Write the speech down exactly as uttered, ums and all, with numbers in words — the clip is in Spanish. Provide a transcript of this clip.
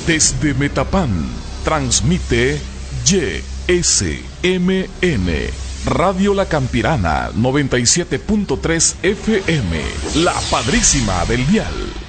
Desde Metapán, transmite Y S M N, Radio La Campirana, noventa y siete punto tres F M, la padrísima del dial.